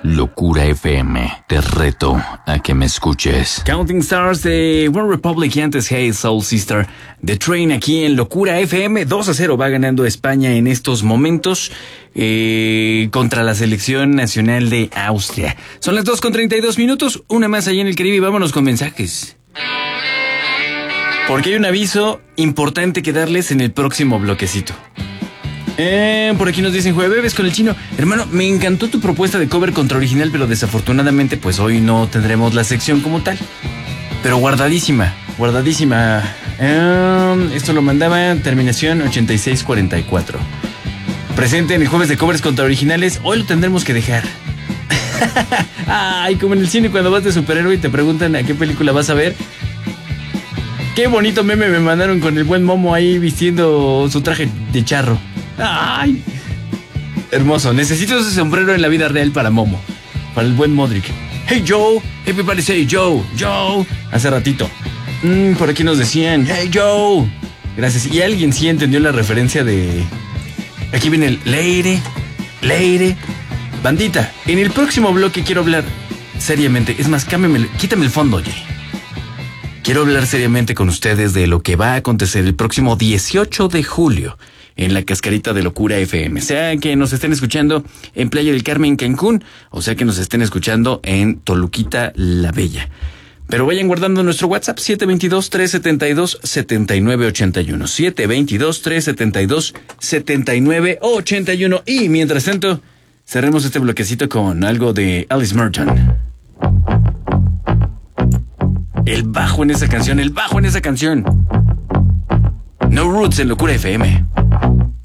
Locura FM, te reto a que me escuches. Counting Stars de One Republic y antes Hey Soul Sister. The Train aquí en Locura FM. 2-0 va ganando España en estos momentos contra la selección nacional de Austria. Son las 2:32, una más allá en el Caribe y vámonos con mensajes. Porque hay un aviso importante que darles en el próximo bloquecito. Por aquí nos dicen, Jueves con el Chino. Hermano, me encantó tu propuesta de cover contra original, pero desafortunadamente pues hoy no tendremos la sección como tal. Pero guardadísima. Esto lo mandaba terminación 8644. Presente en el jueves de covers contra originales. Hoy lo tendremos que dejar. Ay, como en el cine cuando vas de superhéroe y te preguntan a qué película vas a ver. Qué bonito meme me mandaron con el buen Momo ahí vistiendo su traje de charro. ¡Ay! Hermoso. Necesito ese sombrero en la vida real para Momo. Para el buen Modric. Hey Joe. Everybody say Joe. Joe. Hace ratito. Por aquí nos decían Hey Joe. Gracias. Y alguien sí entendió la referencia de... Aquí viene el Leire. Bandita, en el próximo bloque quiero hablar seriamente. Es más, quítame el fondo, oye. Quiero hablar seriamente con ustedes de lo que va a acontecer el próximo 18 de julio en la cascarita de Locura FM. Sea que nos estén escuchando en Playa del Carmen, Cancún, o sea que nos estén escuchando en Toluquita, La Bella. Pero vayan guardando nuestro WhatsApp 722-372-7981. 722-372-7981. Y mientras tanto, cerremos este bloquecito con algo de Alice Merton. El bajo en esa canción. No Roots en Locura FM.